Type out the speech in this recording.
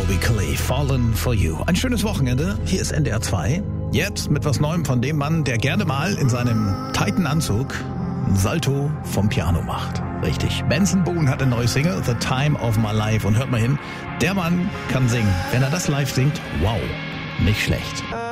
Weekly, Fallen for You. Ein schönes Wochenende. Hier ist NDR 2. Jetzt mit was Neuem von dem Mann, der gerne mal in seinem tighten Anzug ein Salto vom Piano macht. Richtig. Benson Boone hat eine neue Single, The Time of My Life. Und hört mal hin, der Mann kann singen. Wenn er das live singt, wow, nicht schlecht.